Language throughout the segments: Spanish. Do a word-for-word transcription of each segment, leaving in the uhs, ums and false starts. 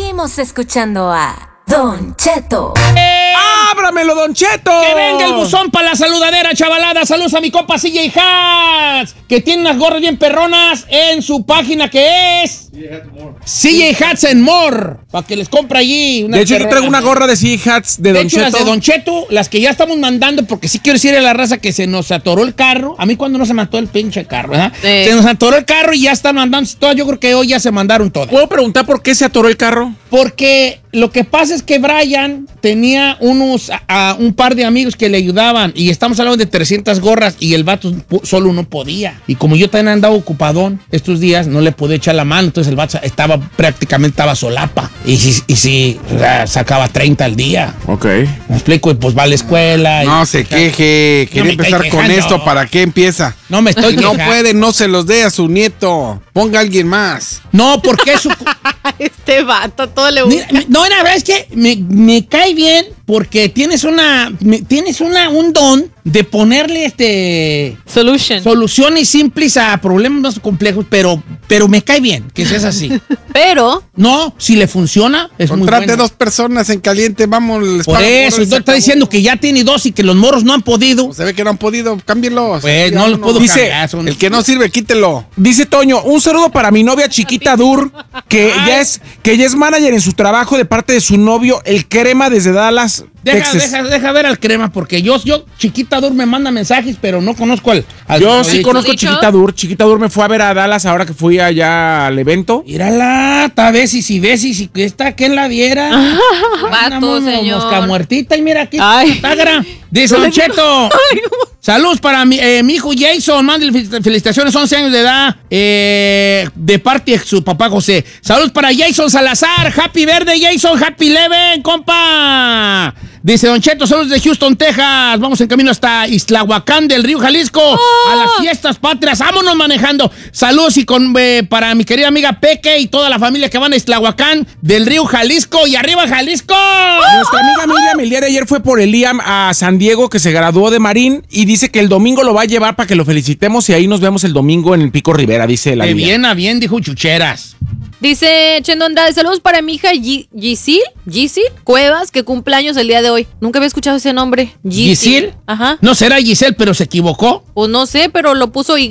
Seguimos escuchando a Don Cheto. ¡Eh! ¡Ábramelo, Don Cheto! ¡Que venga el buzón para la saludadera, chavalada! Saludos a mi compa C J Hats, que tiene unas gorras bien perronas en su página que es C J Hats and More, para que les compre allí. De hecho, yo traigo una gorra de C J Hats de, de Don hecho, Cheto. las de Don Cheto, las que ya estamos mandando, porque sí quiero decirle a la raza que se nos atoró el carro. A mí cuando no se mató el pinche carro, ¿verdad? Sí. Se nos atoró el carro y ya están mandando todas. Yo creo que hoy ya se mandaron todas. ¿Puedo preguntar por qué se atoró el carro? Porque lo que pasa es que Brian tenía unos a, a un par de amigos que le ayudaban y estamos hablando de trescientas gorras y el vato solo no podía. Y como yo también andaba ocupadón estos días, no le podía echar la mano, entonces el vato estaba prácticamente estaba solapa. Y si y si, o sea, sacaba treinta al día. Ok. Me explico, y pues va a la escuela. No y, se queje, quería no empezar con esto, ¿para qué empieza? No me estoy Si no quejando. puede, no se los dé a su nieto. Ponga a alguien más. No, porque eso... Este vato, todo le gusta. Mira, no, la verdad es que me, me cae bien porque tienes una, me, tienes una, un don de ponerle este Solution. soluciones simples a problemas más complejos, pero, pero me cae bien que seas así. Pero No, si le funciona, es muy Contrate bueno. dos personas en caliente, vamos. Les Por pago eso, hora y se usted está acabó. diciendo que ya tiene dos y que los morros no han podido. Pues se ve que no han podido, cámbienlos. Pues no los puedo Dice, cambiar. son- El que no sirve, quítelo. Dice Toño, un saludo para mi novia chiquita Dur, que ya es que ya es manager en su trabajo de parte de su novio, el Crema desde Dallas, Deja, Texas. deja, deja ver al Crema, porque yo, yo chiquita Dur me manda mensajes, pero no conozco al... al Yo sí dicho. conozco a ¿Dicho? Chiquita Dur. Chiquita Dur me fue a ver a Dallas ahora que fui allá al evento. Mírala, ta Bessie, si Bessie, si esta, ¿quién la viera? Vato, Una mo- señor. Mosca muertita, y mira aquí, Ay. está gra- Dice Don Cheto, saludos para mi, eh, mi hijo Jason, mándale fel- felicitaciones, once años de edad, eh, de parte de su papá José. Saludos para Jason Salazar, happy verde Jason, happy leven, compa. Dice Don Cheto, saludos de Houston, Texas. Vamos en camino hasta Islahuacán del Río Jalisco a las fiestas patrias. Vámonos manejando. Saludos y con eh, para mi querida amiga Peque y toda la familia que van a Islahuacán del Río Jalisco. ¡Y arriba Jalisco! Nuestra amiga Miriam el día de ayer fue por el Liam a San Diego, que se graduó de Marín, y dice que el domingo lo va a llevar para que lo felicitemos y ahí nos vemos el domingo en el Pico Rivera, dice la De Miriam. bien a bien, dijo Chucheras. dice Chendo Andrade, saludos para mi hija Gi- Gisil, Gisil Cuevas, que cumpleaños el día de hoy. Nunca había escuchado ese nombre. ¿Gisil? Ajá. No será Giselle, pero se equivocó. Pues no sé, pero lo puso Y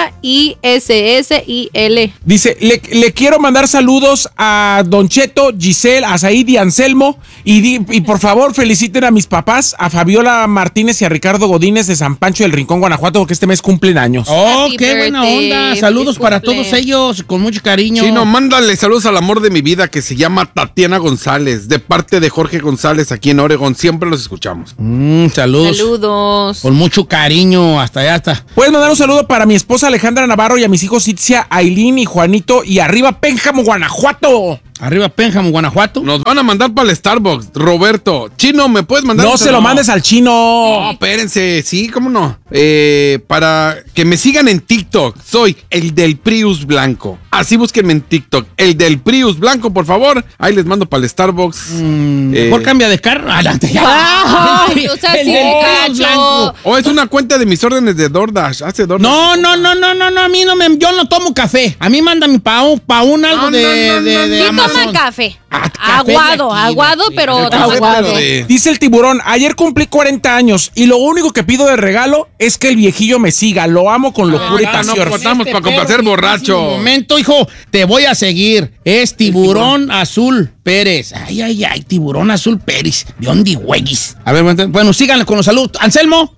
I S S I L. Dice, le, le quiero mandar saludos a Don Cheto, Giselle, a Said y Anselmo, y, di- y por favor feliciten a mis papás, a Fabiola Martínez y a Ricardo Godínez de San Pancho del Rincón, Guanajuato, porque este mes cumplen años. Oh, Happy qué buena birthday, onda. Saludos feliz para cumple. todos ellos, con mucho cariño. Chino, mándale saludos al amor de mi vida que se llama Tatiana González, de parte de Jorge González aquí en Oregon. Siempre los escuchamos. Mm, saludos. Saludos. Con mucho cariño, hasta allá hasta. Puedes mandar un saludo para mi esposa Alejandra Navarro y a mis hijos Itzia, Ailín y Juanito, y arriba Pénjamo, Guanajuato. Arriba Pénjamo, Guanajuato. Nos van a mandar para el Starbucks. Roberto, Chino, ¿me puedes mandar? No un se lo saludo? mandes al chino. No, espérense, sí, cómo no. Eh, para que me sigan en TikTok, soy el del Prius Blanco. Así búsquenme en TikTok, el del Prius Blanco, por favor. Ahí les mando para el Starbucks. Mm, Eh, Mejor cambia de carro. Adelante, ya. Ay, o sea, El sí, del cacho. blanco. O es una cuenta de mis órdenes de DoorDash. Hace DoorDash. No, no, no, no, no, no, a mí no me, yo no tomo café. A mí mándame pa un, pa un algo No, de, no, no, de, no, de Sí Amazon. toma café. Ah, café Aguado, de aquí, aguado, de- pero de- toma Café, café. pero de- Dice el tiburón, ayer cumplí cuarenta años y lo único que pido de regalo es que el viejillo me siga. Lo amo con locura y Ah, no, pasión. pues, estamos pa' complacer perro, borracho. Un momento, hijo, te voy a seguir. Es Tiburón Azul Pérez. Ay, ay, ay, Tiburón Azul Pérez. ¿De dónde, güeyes? A ver, bueno, bueno, síganle con los saludos. Anselmo.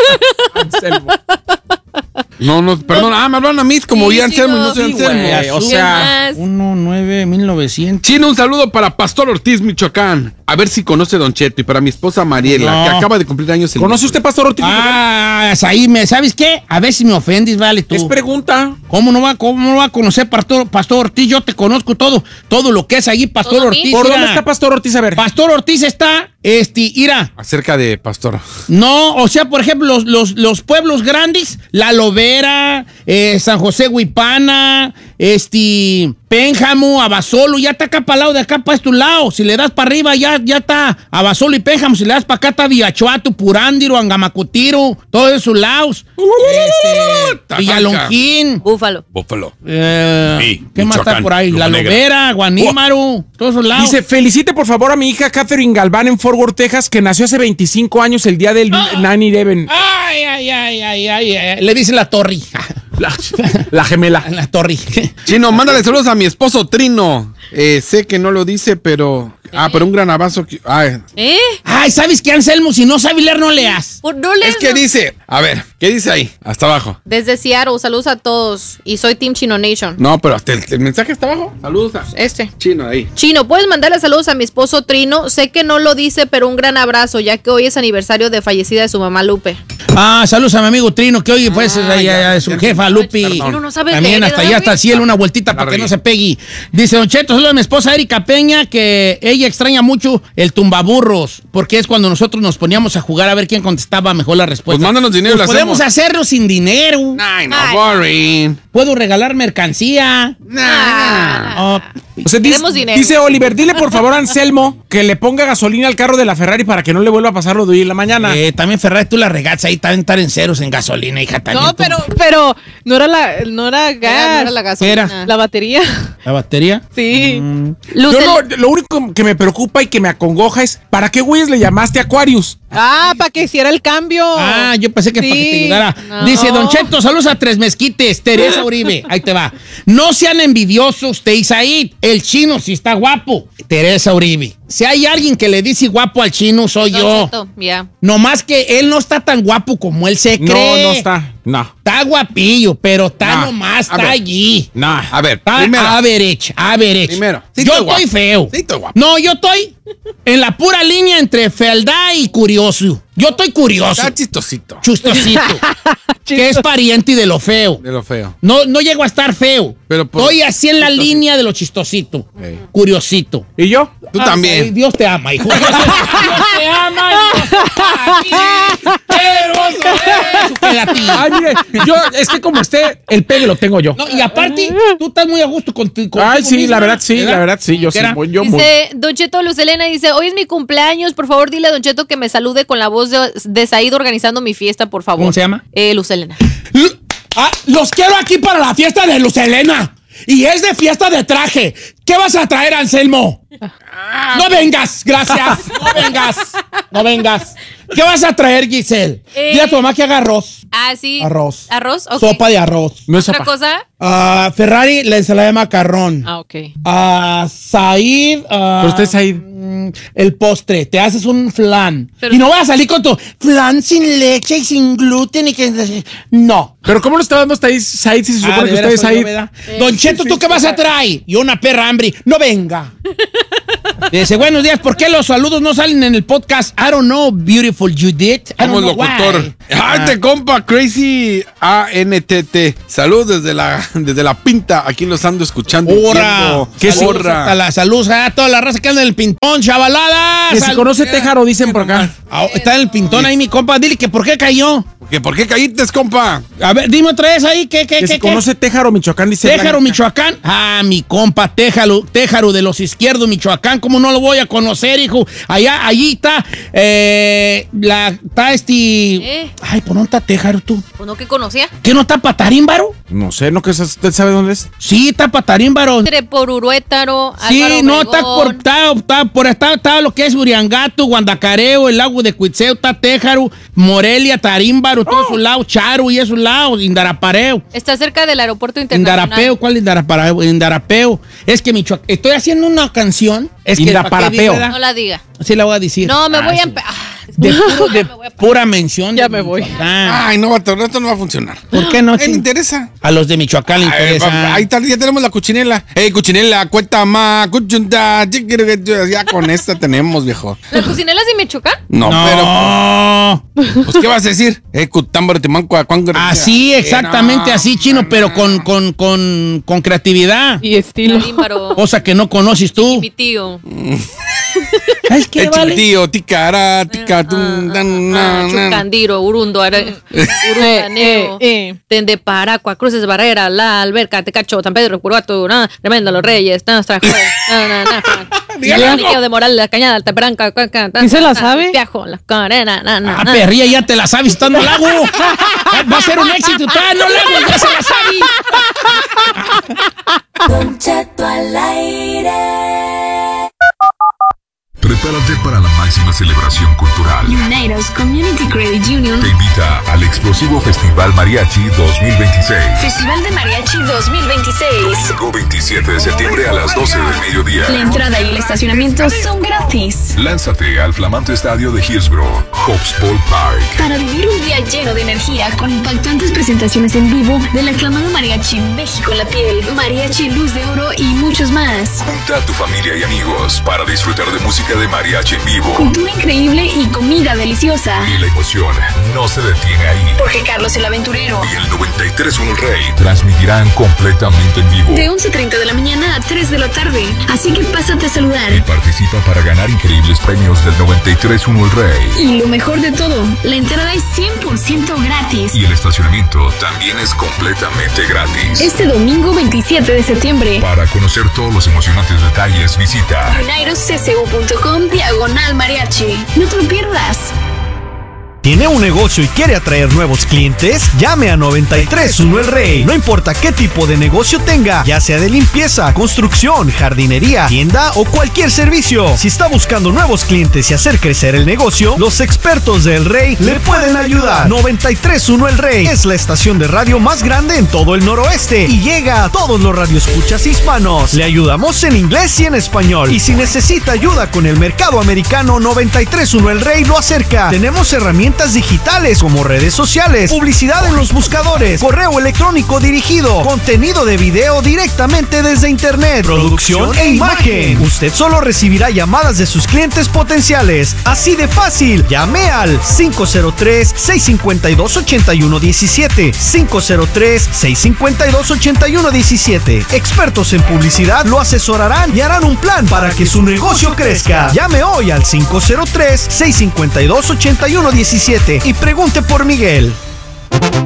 Anselmo. No, no, perdón. Ah, me hablan a mí como Sí, ya Anselmo y no soy sí, Anselmo. güey, o Azul. sea, ¿Qué más? uno nueve mil novecientos. Chino, un saludo para Pastor Ortiz, Michoacán. A ver si conoce Don Cheto. Y para mi esposa Mariela, No. que acaba de cumplir años. el ¿Conoce usted, Pastor Ortiz? Ah, ahí me, ¿sabes qué? A ver si me ofendes, vale tú. Es pregunta. ¿Cómo no va, cómo no va a conocer Pastor, Pastor Ortiz? Yo te conozco todo, todo lo que es allí, Pastor ¿Todo Ortiz. ¿Por mira. dónde está Pastor Ortiz? A ver. Pastor Ortiz está, este, ira. Acerca de Pastor. No, o sea, por ejemplo, los, los, los pueblos grandes, La Lobera, eh, San José Huipana, este, Pénjamo, Abasolo, ya está acá para el lado de acá, para este lado. Si le das para arriba, ya, ya está Abasolo y Pénjamo. Si le das para acá, está Villachuato, Purándiro, Angamacutiro, todos esos lados. Este, Villalongín. Búfalo. Búfalo. Eh, Sí, ¿Qué más está Michoacán, por ahí? La Loma Negra. Lobera, Guanímaro, todos esos lados. Dice, felicite por favor a mi hija Catherine Galván en Fort Worth, Texas, que nació hace veinticinco años el día del nueve once. Ay, ay, ay, ay, ay, ay. Le dicen la torri. La, la gemela. La torri. Chino, mándale saludos a mi esposo Trino. Eh, sé que no lo dice, pero... Ah, pero un gran abrazo. que- Ay, ¿Eh? Ay, ¿sabes qué, Anselmo? Si no sabes leer, no leas. Por- no lees, es que no. dice... A ver, ¿qué dice ahí? Hasta abajo. Desde Seattle, saludos a todos. Y soy Team Chino Nation. No, pero hasta el, el mensaje está abajo. Saludos a... Este. Chino, ahí. Chino, ¿puedes mandarle saludos a mi esposo Trino? Sé que no lo dice, pero un gran abrazo, ya que hoy es aniversario de fallecida de su mamá Lupe. Ah, saludos a mi amigo Trino, que hoy pues Ah, es ya, a su ya, jefa, ya, Lupi. perdón. Trino no sabe También leer, hasta ¿verdad, allá, hasta el güey? cielo, una vueltita La para que regué. no se pegue. Dice Don Cheto, saludos a mi esposa Erika Peña, que ella extraña mucho el tumbaburros, porque es cuando nosotros nos poníamos a jugar a ver quién contestaba mejor la respuesta. Pues mándanos dinero y Pues lo podemos hacemos. hacerlo sin dinero. Ay, no, Ay. boring. Puedo regalar mercancía. Ah. Oh, O sea, dice, Queremos dinero. dice Oliver, dile por favor a Anselmo que le ponga gasolina al carro de la Ferrari para que no le vuelva a pasar lo de hoy en la mañana. eh, también Ferrari, tú la regatas ahí, también estar en ceros en gasolina, hija. También No, tú. pero, pero no era la, no era gas. Era- no era la gasolina. Era. La batería. ¿La batería? Sí. Luz Yo del- lo, lo único que me preocupa y que me acongoja es, ¿para qué güeyes le llamaste a Aquarius? Ah, para que hiciera el cambio. Ah, yo pensé que Sí. para que te ayudara. No. Dice Don Cheto, saludos a Tres Mezquites, Teresa Uribe. Ahí te va. No sean envidiosos, te Isaí. El chino sí está guapo. Teresa Uribe. Si hay alguien que le dice guapo al chino, soy Don yo. Cheto, ya. Nomás que él no está tan guapo como él se No, cree. no está. No. Está guapillo, pero está No. nomás, A está ver. allí. No. A ver, Está primero. average, average. Primero. Sí yo estoy estoy guapo. feo. Sí estoy guapo. No, yo estoy en la pura línea entre fealdad y curioso. Yo estoy curioso. Está chistosito. Chustosito. que es pariente de lo feo. De lo feo. No, no llego a estar feo. Pero por- Estoy así en la chistosito. línea de lo chistosito. Ey. Curiosito. ¿Y yo? Tú Ah, también. sí, Dios te ama, hijo. Dios te ama, Dios te ama. Pero eso que a ti. Ay, mire, yo, es que como esté, el pegue lo tengo yo. No, y aparte, tú estás muy a gusto con tu contigo Ay, sí, misma, la verdad, sí, la verdad, sí, yo sí, ¿Qué era? voy yo muy. Dice Don Cheto Luz Elena, dice, hoy es mi cumpleaños, por favor dile a Don Cheto que me salude con la voz de, de Said organizando mi fiesta, por favor. ¿Cómo se llama? Eh, Luz Elena. L- ah, los quiero aquí para la fiesta de Luz Helena. Y es de fiesta de traje. ¿Qué vas a traer, Anselmo? No vengas, gracias. No vengas. No vengas. ¿Qué vas a traer, Giselle? Eh. Dile a tu mamá que haga arroz. Ah, sí. Arroz. Arroz, ok. Sopa de arroz. No es ¿Otra sopa. cosa? Ah, Ferrari, la ensalada de macarrón. Ah, ok. Ah, Said. ah, Pero usted, Said. mm, El postre. Te haces un flan. Pero- y no vas a salir con tu flan sin leche y sin gluten y que. No. Pero ¿cómo lo está dando Said si se supone Ah, ¿de que veras usted es soy yo, Said? ¿verdad? Don Cheto, ¿tú qué vas a traer? Y una perra hambre. No venga. Dice, buenos días. ¿Por qué los saludos no salen en el podcast? I don't know, beautiful Judith. I don't Como know locutor. why. Ah, te compa, Crazy A N T T. Saludos desde la, desde la pinta. Aquí los ando escuchando. y ¡Hora! viendo. ¡Qué Saludos hasta a la salud a toda la raza que anda en el pintón, chavalada! Que si conoce Téjaro, dicen por acá. Ah, está en el pintón ahí, mi compa. Dile que por qué cayó. ¿Que ¿Por qué caíste, compa? A ver, dime otra vez ahí. ¿Qué, qué, Que qué? si qué? conoce Téjaro, Michoacán, dice. Téjaro, Blanca. Michoacán. Ah, mi compa, Téjaro, Téjaro de los izquierdos, Michoacán. ¿Cómo no lo voy a conocer, hijo? Allá, allí está, eh, la, está este... Eh. Ay, ¿por dónde está Téjaro tú? Pues no que conocía. ¿Qué no está Patarímbaro? No sé, ¿no que usted sabe dónde es? Sí, está Patarímbaro. Entre por Uruétaro, Sí, Álvaro no, está por, Obregón. está, está por está, está lo que es Uriangato, Guandacareo, el lago de Cuitzeo, está Téjaro, Morelia, Tarímbaro, todos esos lados, Charo y esos lados, Indarapareo. Está cerca del aeropuerto internacional. Indarapeo, ¿cuál es Indarapeo? Indarapeo. Es que Michoacán, estoy haciendo una canción. Es que Indaparapeo. ¿para qué, No la diga. Sí la voy a decir. No, me Ah, voy a... sí. empe- Ah, De, puro- de me voy a- pura mención. Ya de me voy. Michoacán. Ay, no, vato, esto no va a funcionar. ¿Por qué no? Ay, me ching? interesa. A los de Michoacán le Ay, interesa. pa- ahí está, ya tenemos la cuchinela. Ey, cuchinela, cuenta más, cuchunta, chiquiriguecho. Ya con esta tenemos, viejo. ¿Las cocinelas de Michoacán? No, No. pero. Pues, ¿qué vas a decir? Eh, cutámbaro, temanco, cuango- Así, Eh, exactamente no, así, chino, no, pero no. con, con, con, con creatividad. Y estilo. Tarímbaro. Cosa que no conoces tú. Mi tío. ¿Sabes qué, El vale? chiquitío, ticara, tica, tum, dan, na, na. Chucandiro, Urundo, Are- Urundaneo, Eh, eh, eh. Tende Paracua, Cruces Barrera, La Alberca, Tecacho, San Pedro, Curuato, na, Tremendo, Los Reyes, Nuestra Juez, na, na, na, Dígalo. Niño de Moral, La Cañada, Altaperanca, Cuenca, ¿Sí se la sabe? Viajo, La Carena, na, na, Ah, na. perría, ya te la sabes estando al lago. Va a ser un éxito. ¡Ah, no, lago! ¡Ya se la sabe! Don Cheto al aire. Prepárate para la máxima celebración cultural. Unidos Community Credit Union. Te invita al explosivo Festival Mariachi dos mil veintiséis. Festival de Mariachi dos mil veintiséis. Domingo veintisiete de septiembre a las doce del mediodía. La entrada y el estacionamiento son gratis. Lánzate al flamante estadio de Hillsborough, Hobbs Ball Park. Para vivir un día lleno de energía con impactantes presentaciones en vivo del aclamado Mariachi México en la piel, Mariachi Luz de Oro y muchos más. Junta a tu familia y amigos para disfrutar de música de mariachi en vivo. Cultura increíble y comida deliciosa. Y la emoción no se detiene ahí. Jorge Carlos el Aventurero. Y el noventa y tres punto uno El Rey transmitirán completamente en vivo. De once treinta de la mañana a tres de la tarde. Así que pásate a saludar. Y participa para ganar increíbles premios del noventa y tres punto uno El Rey. Y lo mejor de todo, la entrada es cien por ciento gratis. Y el estacionamiento también es completamente gratis. Este domingo veintisiete de septiembre. Para conocer todos los emocionantes detalles, visita unidos c c u punto com diagonal mariachi. No te lo pierdas. ¿Tiene un negocio y quiere atraer nuevos clientes? Llame a noventa y tres punto uno El Rey. No importa qué tipo de negocio tenga, ya sea de limpieza, construcción, jardinería, tienda o cualquier servicio. Si está buscando nuevos clientes y hacer crecer el negocio, los expertos de El Rey le pueden ayudar. noventa y tres punto uno El Rey es la estación de radio más grande en todo el noroeste y llega a todos los radioescuchas hispanos. Le ayudamos en inglés y en español. Y si necesita ayuda con el mercado americano, noventa y tres punto uno El Rey lo acerca. Tenemos herramientas digitales como redes sociales, publicidad en los buscadores, correo electrónico dirigido, contenido de video directamente desde internet, producción e imagen. Usted solo recibirá llamadas de sus clientes potenciales. Así de fácil. Llame al cinco cero tres, seis cinco dos, ocho uno uno siete, cinco cero tres, seis cinco dos, ocho uno uno siete. Expertos en publicidad lo asesorarán y harán un plan para que su negocio crezca. Llame hoy al cinco cero tres, seis cinco dos, ocho uno uno siete y pregunte por Miguel.